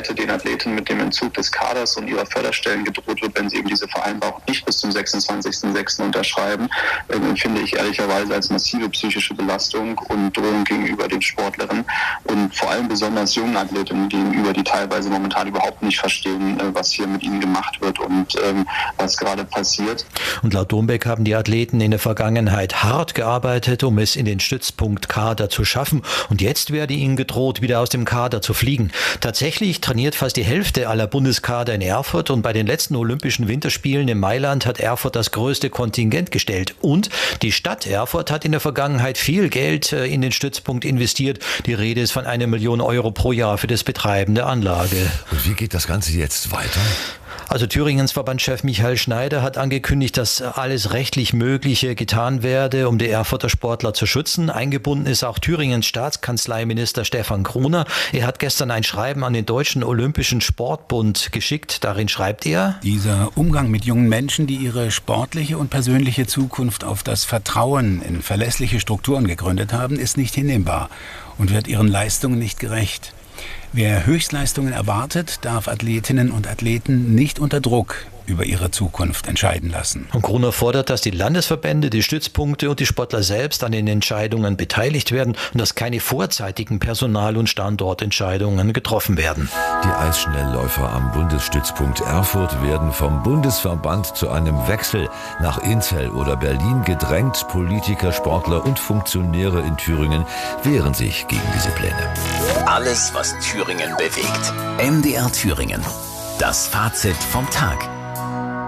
Seite den Athleten mit dem Entzug des Kaders und ihrer Förderstellen gedroht wird, wenn sie eben diese Vereinbarung nicht bis zum 26.06. unterschreiben, empfinde ich ehrlicherweise als massive psychische Belastung und Drohung gegenüber den Sportlerinnen und vor allem besonders jungen Athletinnen gegenüber, die teilweise momentan überhaupt nicht verstehen, was hier mit ihnen gemacht wird und was gerade passiert. Und laut Dombeck haben die Athleten in der Vergangenheit hart gearbeitet, um es in den Stützpunkt Kader zu schaffen. Und jetzt werde ihnen gedroht, wieder aus dem Kader zu fliegen. Tatsächlich trainiert fast die Hälfte aller Bundeskader in Erfurt und bei den letzten Olympischen Winterspielen in Mailand hat Erfurt das größte Kontingent gestellt. Und die Stadt Erfurt hat in der Vergangenheit viel Geld in den Stützpunkt investiert. Die Rede ist von 1 Million Euro pro Jahr für das Betreiben der Anlage. Und wie geht das Ganze jetzt weiter? Also Thüringens Verbandschef Michael Schneider hat angekündigt, dass alles rechtlich Mögliche getan werde, um die Erfurter Sportler zu schützen. Eingebunden ist auch Thüringens Staatskanzleiminister Stefan Gruner. Er hat gestern ein Schreiben an den Deutschen Olympischen Sportbund geschickt. Darin schreibt er: Dieser Umgang mit jungen Menschen, die ihre sportliche und persönliche Zukunft auf das Vertrauen in verlässliche Strukturen gegründet haben, ist nicht hinnehmbar und wird ihren Leistungen nicht gerecht. Wer Höchstleistungen erwartet, darf Athletinnen und Athleten nicht unter Druck über ihre Zukunft entscheiden lassen. Und Gruner fordert, dass die Landesverbände, die Stützpunkte und die Sportler selbst an den Entscheidungen beteiligt werden und dass keine vorzeitigen Personal- und Standortentscheidungen getroffen werden. Die Eisschnellläufer am Bundesstützpunkt Erfurt werden vom Bundesverband zu einem Wechsel nach Inzell oder Berlin gedrängt. Politiker, Sportler und Funktionäre in Thüringen wehren sich gegen diese Pläne. Alles, was Thüringen bewegt. MDR Thüringen. Das Fazit vom Tag.